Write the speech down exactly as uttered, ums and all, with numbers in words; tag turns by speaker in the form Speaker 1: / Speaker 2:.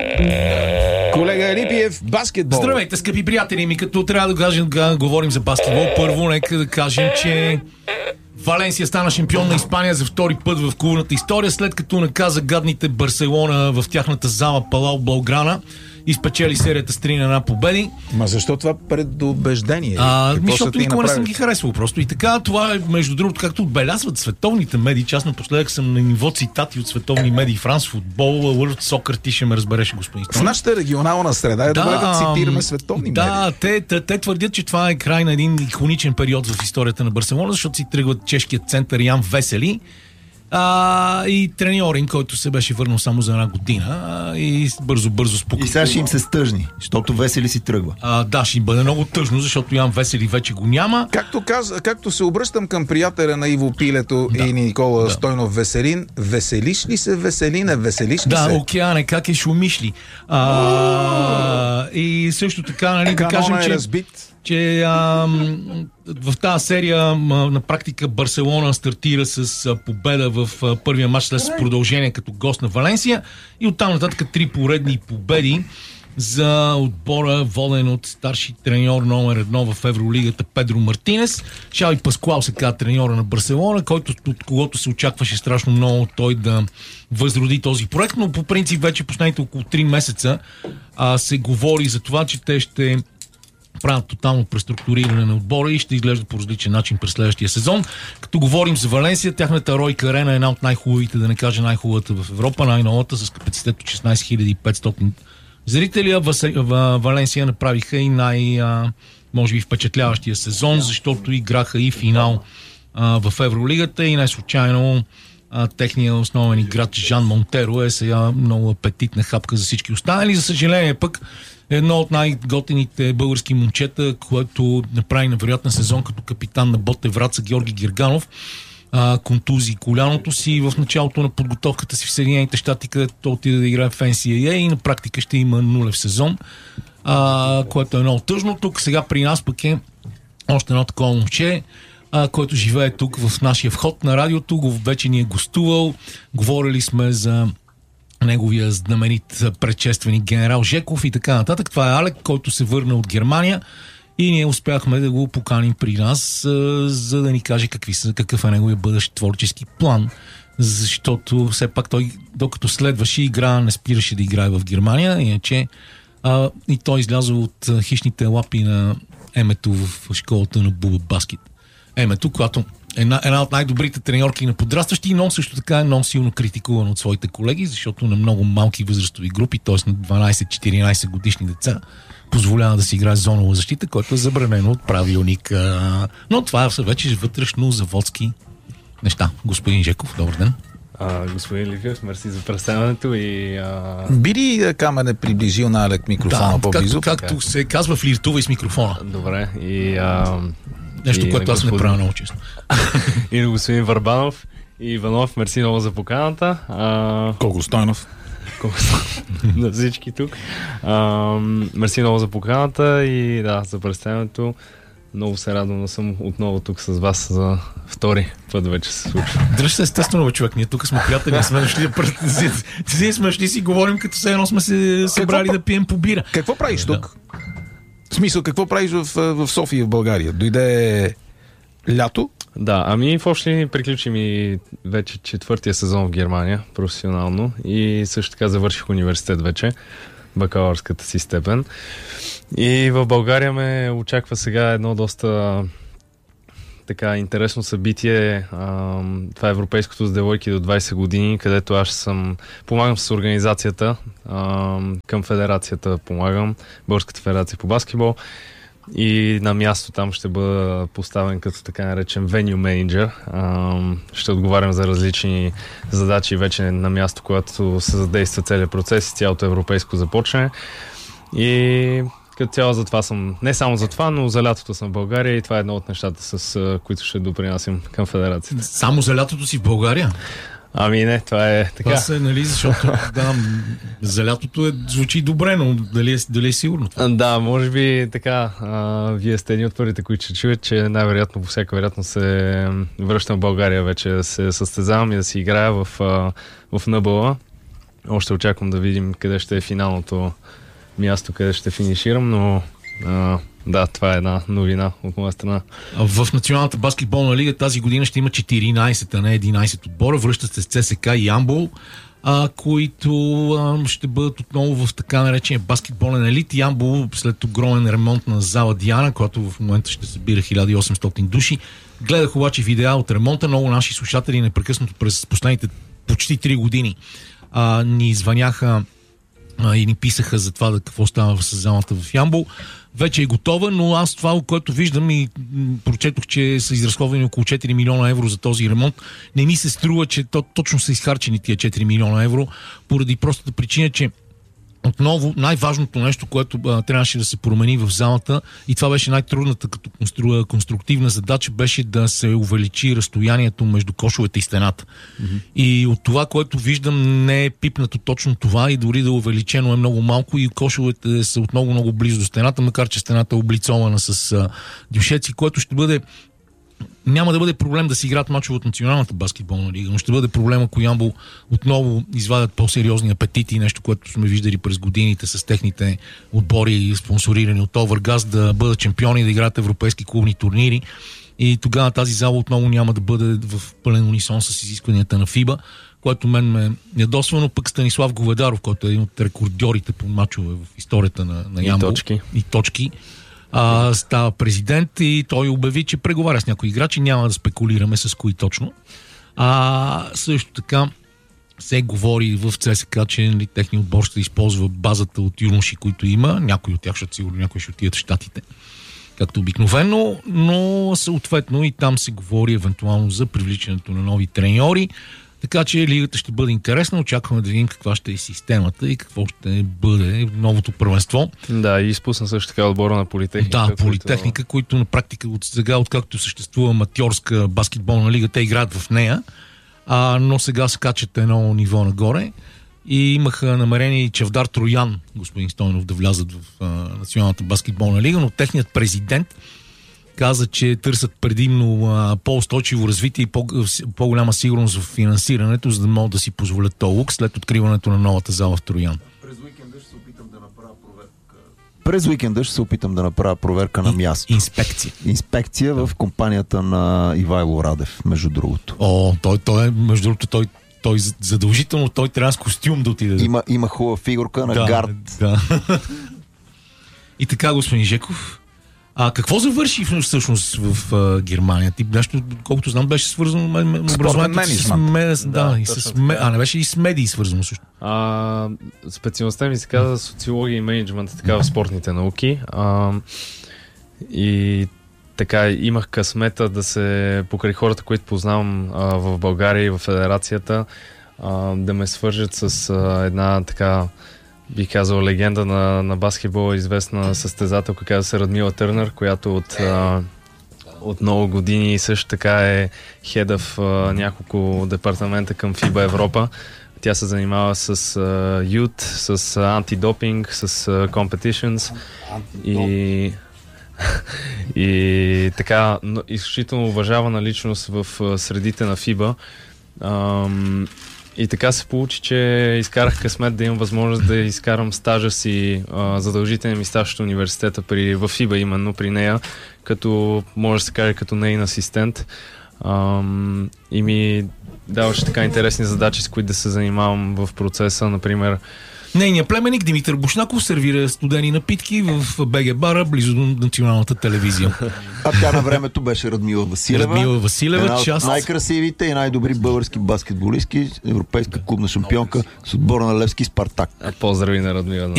Speaker 1: Колега Елипиев, баскетбол.
Speaker 2: Здравейте, скъпи приятели ми, като трябва да, кажем, да говорим за баскетбол, първо нека да кажем, че Валенсия стана шампион на Испания за втори път в клубната история, след като наказа гадните Барселона в тяхната зала Палау Блауграна и спечели серията с три на една победи.
Speaker 1: Ма защо това предубеждение?
Speaker 2: А, защото никога не съм ги харесвал просто. И така, това е, между другото, както отбелязват световните медии, че аз напоследък съм на ниво цитати от световни медии, Франс футбол, World Soccer, ти ще ме разбереш, господин Стойнев.
Speaker 1: В нашата регионална среда е
Speaker 2: да,
Speaker 1: добре да цитираме световни
Speaker 2: да,
Speaker 1: медии.
Speaker 2: Те, те, те твърдят, че това е край на един иконичен период в историята на Барселона, защото си тръгват чешкият център Ян Весели, А, и треньорин, който се беше върнал само за една година а, и бързо-бързо спука.
Speaker 3: И сега ще им се стъжни, защото Весели си тръгва.
Speaker 2: А, да, ще им бъде много тъжно, защото Ян Весели вече го няма.
Speaker 1: Както, каз, както се обръщам към приятеля на Иво Пилето да, и Никола да. Стойнов Веселин, веселиш ли се, Веселине, веселиш ли
Speaker 2: да,
Speaker 1: се?
Speaker 2: Да, океане, как е шумиш ли? А, и също така, нали, да кажем,
Speaker 1: е
Speaker 2: че...
Speaker 1: разбит.
Speaker 2: че а, в тази серия а, на практика Барселона стартира с а, победа в а, първия матч след продължение като гост на Валенсия и оттам нататък три поредни победи за отбора, воден от старши треньор номер едно в Евролигата Педро Мартинес. Шави Паскуал се казва треньора на Барселона, който, от когото се очакваше страшно много той да възроди този проект, но по принцип вече последните около три месеца а, се говори за това, че те ще правят тотално преструктуриране на отбора и ще изглежда по различен начин през следващия сезон. Като говорим за Валенсия, тяхната Ройка арена е една от най-хубавите, да не кажа най-хубавата в Европа, най-новата, с капацитет от шестнайсет хиляди и петстотин зрители. В Валенсия направиха и най- може би впечатляващия сезон, защото играха и финал а, в Евролигата и най-случайно техният основен играч Жан Монтеро е сега много апетитна хапка за всички останали. За съжаление пък едно от най-готените български момчета, което направи невероятен сезон като капитан на Ботев Враца, Георги Герганов, а, контузи коляното си в началото на подготовката си в Съединените щати, където той отиде да играе в Ен Си Ей Ей и на практика ще има нулев сезон, а, което е много тъжно. Тук сега при нас пък е още едно такова момче, а, който живее тук в нашия вход на радиото, го вече ни е гостувал, говорили сме за неговия знаменит предшественик генерал Жеков и така нататък. Това е Алек, който се върна от Германия и ние успяхме да го поканим при нас, а, за да ни каже какви са, какъв е неговия бъдещ творчески план, защото все пак той, докато следваше игра, не спираше да играе в Германия, иначе а, и той излязъл от а, хищните лапи на Емето в школата на Буба Баскет. Емето, която Една, една от най-добрите треньорки на подрастващи, но също така е много силно критикуван от своите колеги, защото на много малки възрастови групи, т.е. на дванайсет-четиринайсет годишни деца, позволява да си играе зонова защита, което е забранено от правилник. Но това са вече вътрешно заводски неща. Господин Жеков, добър ден.
Speaker 4: А, господин Ливиев, мерси за представянето и... А...
Speaker 1: Би ли камене приближил на Алек микрофона
Speaker 2: да,
Speaker 1: по-близо?
Speaker 2: Както, както се казва, флиртувай с микрофона.
Speaker 4: Добре. И... А...
Speaker 2: Нещо,
Speaker 4: и
Speaker 2: което аз
Speaker 4: господин...
Speaker 2: не правя много честно.
Speaker 4: И на господин Върбанов и Иванов, мерси много за поканата. А...
Speaker 1: Колко Стойнов?
Speaker 4: Колко на всички тук. А, мерси много за поканата и да, за представянето. Много се радвам да съм отново тук с вас за втори път вече се случва.
Speaker 2: Дръж се естествено, бе, човек. Ние тук сме приятели, не сме дошли да пръстим. Ти сме шли си говорим, като все едно сме се събрали какво, да пием по бира.
Speaker 1: Какво правиш тук? В смисъл, какво правиш в, в София, в България? Дойде лято?
Speaker 4: Да, ами в общи линии приключи ми вече четвъртия сезон в Германия, професионално, и също така завърших университет вече, бакалавърската си степен. И в България ме очаква сега едно доста така интересно събитие. Това е Европейското с девойки до двайсет години, където аз съм помагам с организацията, към федерацията помагам, Българската федерация по баскетбол. И на място там ще бъда поставен като така наречен venue manager. Ще отговарям за различни задачи вече на място, когато се задейства целият процес и цялото европейско започне. И като цяло за това съм, не само за това, но за лятото съм в България и това е едно от нещата, с които ще допринасям към федерацията.
Speaker 2: Само за лятото си в България?
Speaker 4: Ами не, това е така.
Speaker 2: Това се, нали, защото да, за лятото е, звучи добре, но дали е, дали е сигурно това?
Speaker 4: Да, може би така. А, вие сте едни от първите, които ще чуят, че най-вероятно, по всяка вероятност се връщам в България вече да се състезавам и да си играя в, в НБА. още очаквам да видим къде ще е финалното място, къде ще финиширам, но а, да, това е една новина от моя страна.
Speaker 2: В Националната баскетболна лига тази година ще има четиринайсет, а не единайсет отбора. Връщат се с ЦСКА и Ямбол, а, които а, ще бъдат отново в така наречения баскетболен елит. Ямбол, след огромен ремонт на зала Диана, която в момента ще събира хиляда и осемстотин души. Гледах обаче видеа от ремонта. Много наши слушатели непрекъснато през последните почти три години а, ни звъняха а, и ни писаха за това да, какво става с залата в Ямбол. Вече е готова, но аз това, което виждам и прочетох, че са изразходвани около четири милиона евро за този ремонт, не ми се струва, че то, точно са изхарчени тия четири милиона евро, поради простата причина, че отново най-важното нещо, което а, трябваше да се промени в залата, и това беше най-трудната като констру... конструктивна задача, беше да се увеличи разстоянието между кошовете и стената. Mm-hmm. И от това, което виждам, не е пипнато точно това, и дори да е увеличено е много малко, и кошовете са отново много близо до стената, макар че стената е облицована с а, дюшеци, което ще бъде няма да бъде проблем да си играят мачове от Националната баскетболна лига, но ще бъде проблем, ако Ямбол отново извадят по-сериозни апетити, нещо, което сме виждали през годините с техните отбори, спонсорирани от Овъргаз, да бъдат чемпиони, да играят европейски клубни турнири, и тогава тази зала отново няма да бъде в пълен унисон с изискванията на ФИБА, което мен ме ядосва, но пък Станислав Говедаров, който е един от рекордьорите по мачове в историята на, на Ямбол.
Speaker 4: И точки.
Speaker 2: И точки. А, става президент и той обяви, че преговаря с някои играчи, няма да спекулираме с кои точно. А също така се говори в ЦСКА, че нали, техният отбор ще използва базата от юноши, които има. Някои от тях ще сигурно, някои ще отидат в Щатите, както обикновено, но съответно и там се говори евентуално за привличането на нови треньори. Така че лигата ще бъде интересна. Очакваме да видим каква ще е системата и какво ще бъде новото първенство.
Speaker 4: Да, и изпусна също така отбора на Политехника.
Speaker 2: Да, Политехника, които... които на практика от сега, откакто съществува аматьорска баскетболна лига, те играят в нея, а, но сега се качат едно ниво нагоре. И имаха намерение и Чавдар Троян, господин Стойнов, да влязат в а, Националната баскетболна лига, но техният президент каза, че търсят предимно а, по-устойчиво развитие и по- по-голяма сигурност в финансирането, за да могат да си позволят този лукс след откриването на новата зала в Троян.
Speaker 3: През уикенда ще се опитам да направя проверка. През уикенда ще се опитам да направя проверка на място.
Speaker 2: Инспекция.
Speaker 3: Инспекция в компанията на Ивайло Радев, между другото.
Speaker 2: О, той, той е, между другото, той, той задължително той трябва с костюм да отиде.
Speaker 3: Има, има хубава фигурка на
Speaker 2: да,
Speaker 3: гард.
Speaker 2: Да. И така, господин Жеков, а какво завърши всъщност в а, Германия? Ти нещо, колкото знам, беше свързано с образованието с ме, да, да, и с ме, а не беше и с медии свързано също.
Speaker 4: А, специалността ми се казва социология и менеджмент, така в спортните науки. А, и така имах късмета да се покрай хората, които познавам а, в България и в федерацията, а, да ме свържат с а, една така, бих казал, легенда на, на баскетбола, известна състезателка, казва се Радмила Търнър, която от, а, от много години също така е хеда в а, няколко департамента към ФИБА Европа. Тя се занимава с а, ют, с а, антидопинг, с а, competitions и, и така изключително уважавана личност в а, средите на ФИБА. Ам, И така се получи, че изкарах късмет да имам възможност да изкарам стажа си, а, задължителен ми стаж от университета при, в ФИБА, именно при нея, като може да се каже като нейн асистент. А, и ми даваше така интересни задачи, с които да се занимавам в процеса, например.
Speaker 2: Нейният племенник Димитър Бушнаков сервира студени напитки в БГ бара, близо до националната телевизия.
Speaker 3: А тя на времето беше Радмила Василева.
Speaker 2: Радмила Василева,
Speaker 3: една от
Speaker 2: част...
Speaker 3: най-красивите и най-добри български баскетболистки, европейска клубна шампионка с отбора на Левски Спартак.
Speaker 4: Поздрави на Радмила.